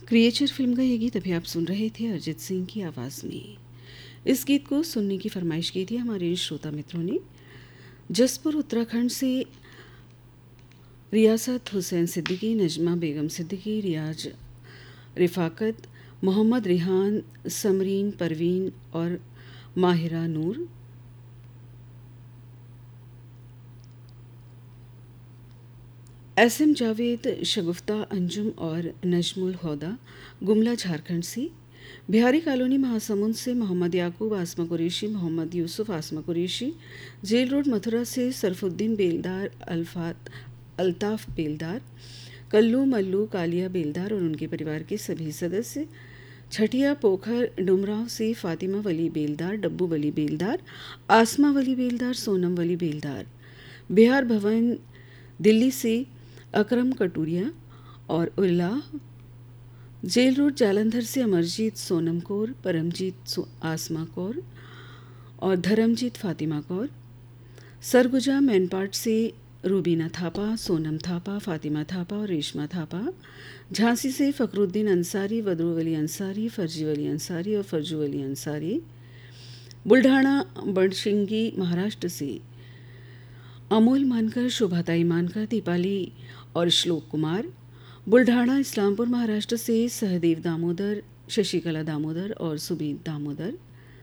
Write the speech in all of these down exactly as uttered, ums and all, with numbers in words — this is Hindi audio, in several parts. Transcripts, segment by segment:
क्रिएचर फिल्म का ये गीत अभी आप सुन रहे थे अरिजीत सिंह की आवाज़ में। इस गीत को सुनने की फरमाइश की थी हमारे श्रोता मित्रों ने। जसपुर उत्तराखंड से रियासत हुसैन सिद्दीकी, नजमा बेगम सिद्दीकी, रियाज रिफाकत, मोहम्मद रिहान, समरीन परवीन और माहिरा नूर। एस एम जावेद, शगुफ्ता अंजुम और नजमुल होदा गुमला झारखंड से। बिहारी कॉलोनी महासमुंद से मोहम्मद याकूब, आसमा कुरैशी, मोहम्मद यूसुफ, आसमा कुरैशी। जेल रोड मथुरा से सरफुद्दीन बेलदार, अल्फात अल्ताफ़ बेलदार, कल्लू मल्लू कालिया बेलदार और उनके परिवार के सभी सदस्य। छठिया पोखर डुमराव से फातिमा वली बेलदार, डब्बू वली बेलदार, आसमा वली बेलदार, सोनम वली बेलदार। बिहार भवन दिल्ली से अकरम कटूरिया और उल्लाह। जेल रोड जालंधर से अमरजीत सोनम कौर, परमजीत आसमा कौर और धर्मजीत फातिमा कौर। सरगुजा मैनपाट से रूबीना थापा, सोनम थापा, फातिमा थापा और रेशमा थापा। झांसी से फ़खरुद्दीन अंसारी, बदरू वली अंसारी, फर्जी वली अंसारी और फर्जू वली अंसारी। बुल्ढाना बड़शिंगी महाराष्ट्र से अमोल मानकर, शोभाताई मानकर, दीपाली और श्लोक कुमार। बुल्ढाना इस्लामपुर महाराष्ट्र से सहदेव दामोदर, शशिकला दामोदर और सुबीर दामोदर।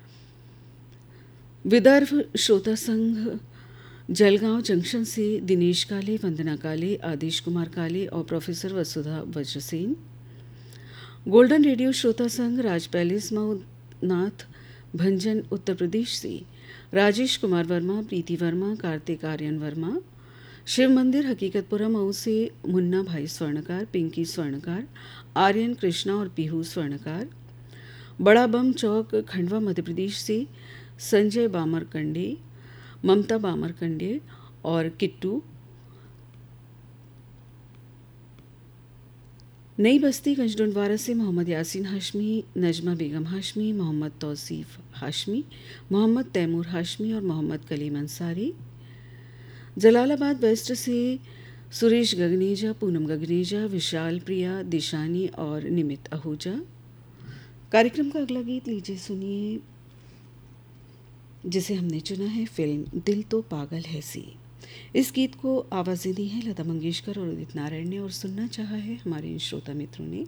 विदर्भ श्रोता संघ जलगांव जंक्शन से दिनेश काले, वंदना काले, आदेश कुमार काले और प्रोफेसर वसुधा वज्रसेन। गोल्डन रेडियो श्रोता संघ राज पैलेस मऊनाथ भंजन उत्तर प्रदेश से राजेश कुमार वर्मा, प्रीति वर्मा, कार्तिक आर्यन वर्मा। शिव मंदिर हकीकतपुरा मऊ से मुन्ना भाई स्वर्णकार, पिंकी स्वर्णकार, आर्यन कृष्णा और पीहू स्वर्णकार। बड़ा बम चौक खंडवा मध्य प्रदेश से संजय बामरकंडे, ममता बामरकंडे और किट्टू। नई बस्ती गंजडुंडवारा से मोहम्मद यासीन हाशमी, नजमा बेगम हाशमी, मोहम्मद तौसीफ हाशमी, मोहम्मद तैमूर हाशमी और मोहम्मद कलीम अंसारी। जलालाबाद वेस्ट से सुरेश गगनेजा, पूनम गगनेजा, विशाल प्रिया, दिशानी और निमित आहूजा। कार्यक्रम का अगला गीत लीजिए सुनिए, जिसे हमने चुना है फिल्म दिल तो पागल है सी। इस गीत को आवाज़ें दी हैं लता मंगेशकर और उदित नारायण ने और सुनना चाहा है हमारे श्रोता मित्रों ने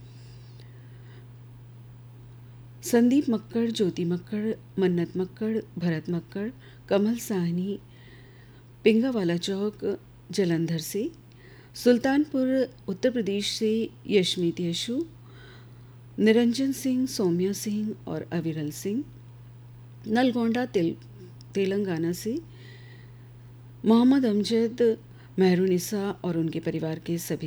संदीप मक्कड़, ज्योति मक्कड़, मन्नत मक्कड़, भरत मक्कड़, कमल साहनी, पिंगावाला चौक जलंधर से। सुल्तानपुर उत्तर प्रदेश से यशमीत यशु, निरंजन सिंह, सौम्या सिंह और अविरल सिंह। नलगोंडा तेल तेलंगाना से मोहम्मद अमजद, मेहरुनिसा और उनके परिवार के सभी